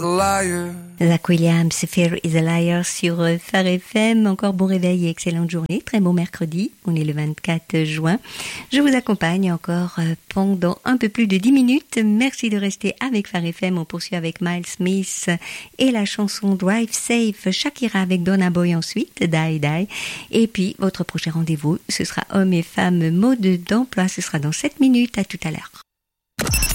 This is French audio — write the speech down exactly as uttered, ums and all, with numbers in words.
Zach Williams, Fear is a Liar sur Phare F M. Encore bon réveil et excellente journée. Très bon mercredi. On est le vingt-quatre juin. Je vous accompagne encore pendant un peu plus de dix minutes. Merci de rester avec Phare F M. On poursuit avec Miles Smith et la chanson Drive Safe. Shakira avec Burna Boy ensuite. Die Die. Et puis, votre prochain rendez-vous, ce sera hommes et femmes mode d'emploi. Ce sera dans sept minutes. À tout à l'heure.